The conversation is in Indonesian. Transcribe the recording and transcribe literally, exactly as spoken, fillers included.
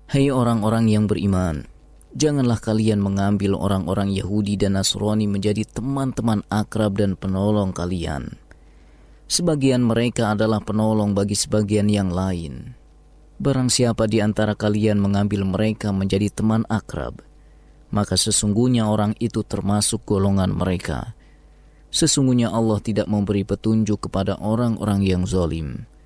Hai orang-orang yang beriman, janganlah kalian mengambil orang-orang Yahudi dan Nasrani menjadi teman-teman akrab dan penolong kalian. Sebagian mereka adalah penolong bagi sebagian yang lain. Barang siapa di antara kalian mengambil mereka menjadi teman akrab, maka sesungguhnya orang itu termasuk golongan mereka. Sesungguhnya Allah tidak memberi petunjuk kepada orang-orang yang zalim.